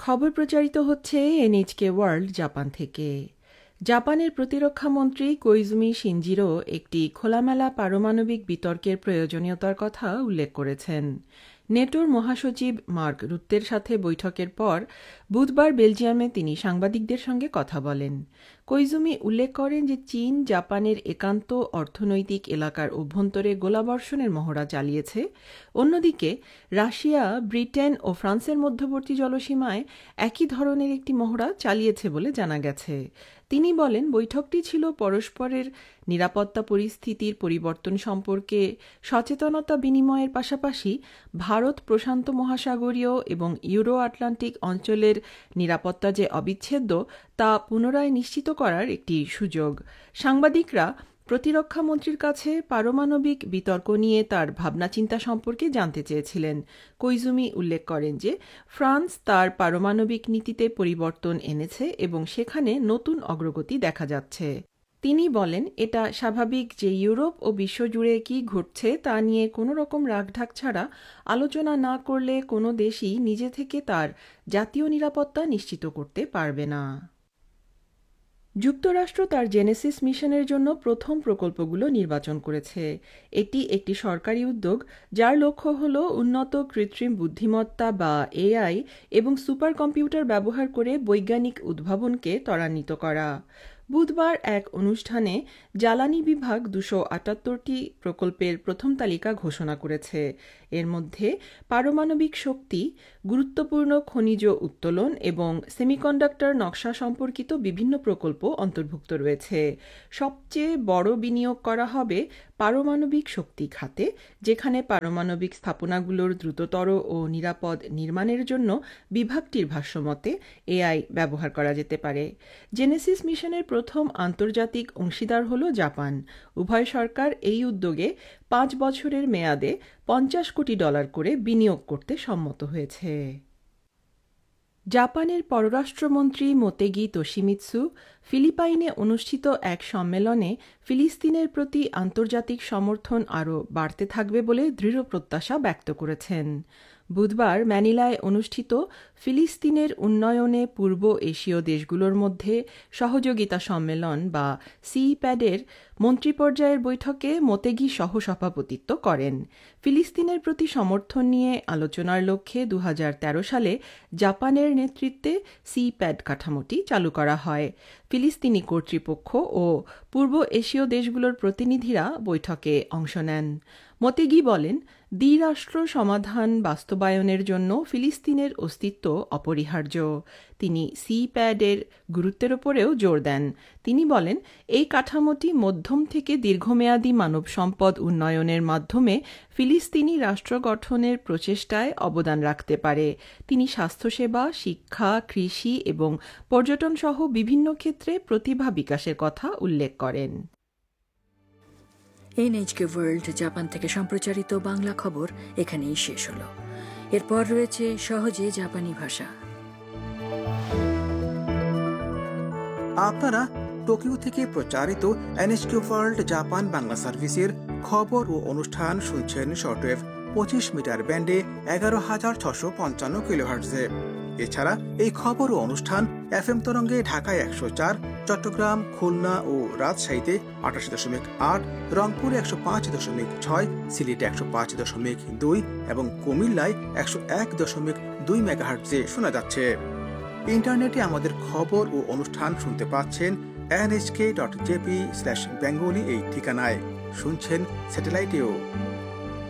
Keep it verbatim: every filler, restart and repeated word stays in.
খবর প্রচারিত হচ্ছে এনএইচকে ওয়ার্ল্ড জাপান থেকে। জাপানের প্রতিরক্ষা মন্ত্রী কোইজুমি শিনজিরো একটি খোলামেলা পারমাণবিক বিতর্কের প্রয়োজনীয়তার কথা উল্লেখ করেছেন। নেটোর মহাসচিব মার্ক রুত্তের সাথে বৈঠকের পর বুধবার বেলজিয়ামে তিনি সাংবাদিকদের সঙ্গে কথা বলেন। কোইজুমি উল্লেখ করেন যে চীন জাপানের একান্ত অর্থনৈতিক এলাকার অভ্যন্তরে গোলাবর্ষণের মহড়া চালিয়েছে। অন্যদিকে রাশিয়া, ব্রিটেন ও ফ্রান্সের মধ্যবর্তী জলসীমায় একই ধরনের একটি মহড়া চালিয়েছে বলে জানা গেছে। তিনি বলেন, বৈঠকটি ছিল পরস্পরের নিরাপত্তা পরিস্থিতির পরিবর্তন সম্পর্কে সচেতনতা বিনিময়ের পাশাপাশি ভারত প্রশান্ত মহাসাগরীয় এবং ইউরো আটলান্টিক অঞ্চলের নিরাপত্তা যে অবিচ্ছেদ্য তা পুনরায় নিশ্চিত করার একটি সুযোগ। সাংবাদিকরা প্রতিরক্ষা মন্ত্রীর কাছে পারমাণবিক বিতর্ক নিয়ে তার ভাবনাচিন্তা সম্পর্কে জানতে চেয়েছিলেন। কোইজুমি উল্লেখ করেন যে ফ্রান্স তার পারমাণবিক নীতিতে পরিবর্তন এনেছে এবং সেখানে নতুন অগ্রগতি দেখা যাচ্ছে। তিনি বলেন, এটা স্বাভাবিক যে ইউরোপ ও বিশ্বজুড়ে কি ঘটছে তা নিয়ে কোনো রকম রাগঢাক ছাড়া আলোচনা না করলে কোনো দেশই নিজে থেকে তার জাতীয় নিরাপত্তা নিশ্চিত করতে পারবে না। যুক্তরাষ্ট্র তার জেনেসিস মিশনের জন্য প্রথম প্রকল্পগুলো নির্বাচন করেছে। এটি একটি সরকারি উদ্যোগ যার লক্ষ্য হল উন্নত কৃত্রিম বুদ্ধিমত্তা বা এআই এবং সুপার কম্পিউটার ব্যবহার করে বৈজ্ঞানিক উদ্ভাবনকে ত্বরান্বিত করা। বুধবার এক অনুষ্ঠানে জ্বালানি বিভাগ দুশো আটাত্তরটি প্রকল্পের প্রথম তালিকা ঘোষণা করেছে। এর মধ্যে পারমাণবিক শক্তি, গুরুত্বপূর্ণ খনিজ উত্তোলন এবং সেমিকন্ডাক্টর নকশা সম্পর্কিত বিভিন্ন প্রকল্প অন্তর্ভুক্ত রয়েছে। সবচেয়ে বড় বিনিয়োগ করা হবে পারমাণবিক শক্তি খাতে, যেখানে পারমাণবিক স্থাপনাগুলোর দ্রুততর ও নিরাপদ নির্মাণের জন্য বিভাগটির ভাষ্যমতে এআই ব্যবহার করা যেতে পারে। জেনেসিস মিশনের প্রথম আন্তর্জাতিক অংশীদার হল জাপান। উভয় সরকার এই উদ্যোগে পাঁচ বছরের মেয়াদে পঞ্চাশ কোটি ডলার করে বিনিয়োগ করতে সম্মত হয়েছে। জাপানের পররাষ্ট্রমন্ত্রী মোতেগি তোশিমিৎসু ফিলিপাইনে অনুষ্ঠিত এক সম্মেলনে ফিলিস্তিনের প্রতি আন্তর্জাতিক সমর্থন আরও বাড়তে থাকবে বলে দৃঢ় প্রত্যাশা ব্যক্ত করেছেন। বুধবার ম্যানিলায় অনুষ্ঠিত ফিলিস্তিনের উন্নয়নে পূর্ব এশীয় দেশগুলোর মধ্যে সহযোগিতা সম্মেলন বা সিপ্যাডের মন্ত্রীপর্যায়ের বৈঠকে মোতেগি সহ-সভাপতিত্ব করেন। ফিলিস্তিনের প্রতি সমর্থন নিয়ে আলোচনার লক্ষ্যে দু হাজার তেরো সালে জাপানের নেতৃত্বে সিপ্যাড কাঠামোটি চালু করা হয়। ফিলিস্তিনি কর্তৃপক্ষ ও পূর্ব এশীয় দেশগুলোর প্রতিনিধিরা বৈঠকে অংশ নেন। মোতেগি বলেন, দ্বিরাষ্ট্র সমাধান বাস্তবায়নের জন্য ফিলিস্তিনের অস্তিত্ব অপরিহার্য। তিনি সিপ্যাডের গুরুত্বের ওপরেও জোর দেন। তিনি বলেন, এই কাঠামোটি মধ্যম থেকে দীর্ঘমেয়াদী মানব সম্পদ উন্নয়নের মাধ্যমে ফিলিস্তিনি রাষ্ট্র গঠনের প্রচেষ্টায় অবদান রাখতে পারে। তিনি স্বাস্থ্যসেবা, শিক্ষা, কৃষি এবং পর্যটন সহ বিভিন্ন ক্ষেত্রে প্রতিভা বিকাশের কথা উল্লেখ করেন। এনএইচকে ওয়ার্ল্ড জাপান থেকে সম্প্রচারিত বাংলা খবর এখানেই শেষ হলো। এরপর রয়েছে সহজে জাপানি ভাষা। আপনারা টোকিও থেকে প্রচারিত এনএইচকে ওয়ার্ল্ড জাপান বাংলা সার্ভিসের খবর ও অনুষ্ঠান শুনছেন শর্টওয়েভ পঁচিশ মিটার ব্যান্ডে এগারো হাজার ছশো পঞ্চান্ন কিলোহার্টজে। এছাড়া এই খবর ও অনুষ্ঠান এফ এম তরঙ্গে ঢাকায় একশো চার, চট্টগ্রাম, খুলনা ও রাজশাহীতে আটাশি দশমিক আট, রংপুরে একশো পাঁচ দশমিক ছয়, সিলেটে একশো পাঁচ দশমিক দুই এবং কুমিল্লায় একশো এক দশমিক দুই মেগাহার্টজে শোনা যাচ্ছে। ইন্টারনেটে আমাদের খবর ও অনুষ্ঠান শুনতে পাচ্ছেন NHK dot JP slash Bengali এই ঠিকানায়। শুনছেন স্যাটেলাইটেও।